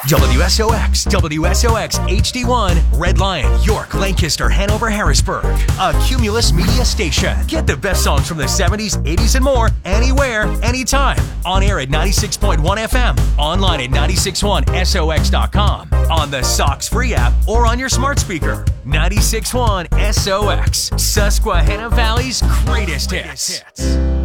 WSOX, WSOX HD1, Red Lion, York, Lancaster, Hanover, Harrisburg. A Cumulus Media station. Get the best songs from the 70s, 80s, and more anywhere, anytime. On air at 96.1 FM, online at 961sox.com, on the Sox free app, or on your smart speaker. 96.1 SOX, Susquehanna Valley's greatest hits.